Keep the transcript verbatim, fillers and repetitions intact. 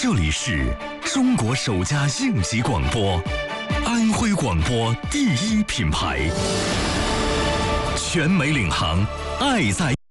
这里是中国首家应急广播，安徽广播第一品牌，全美领航，爱在。